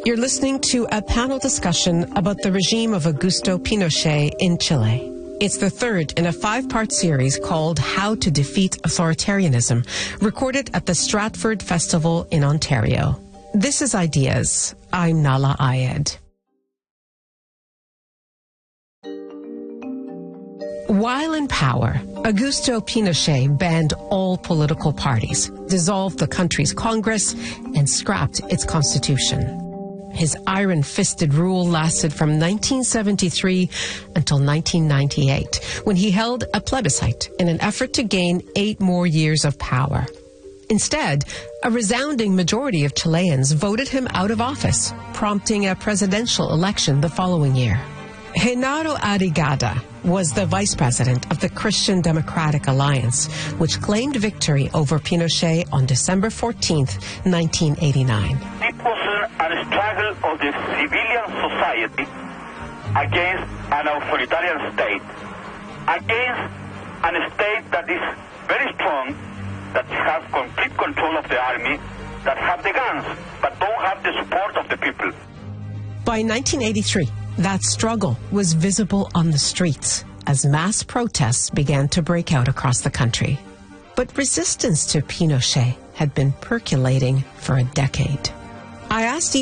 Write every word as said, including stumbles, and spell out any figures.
You're listening to a panel discussion about the regime of Augusto Pinochet in Chile. It's the third in a five-part series called How to Defeat Authoritarianism, recorded at the Stratford Festival in Ontario. This is Ideas. I'm Nahlah Ayed. While in power, Augusto Pinochet banned all political parties, dissolved the country's Congress, and scrapped its constitution. His iron-fisted rule lasted from nineteen seventy-three until nineteen ninety-eight, when he held a plebiscite in an effort to gain eight more years of power. Instead, a resounding majority of Chileans voted him out of office, prompting a presidential election the following year. Genaro Arriagada was the vice president of the Christian Democratic Alliance, which claimed victory over Pinochet on December fourteenth, nineteen eighty-nine. It was a struggle of the civilian society against an authoritarian state, against a state that is very strong, that has complete control of the army, that have the guns, but don't have the support of the people. By nineteen eighty-three, that struggle was visible on the streets as mass protests began to break out across the country. But resistance to Pinochet had been percolating for a decade. I asked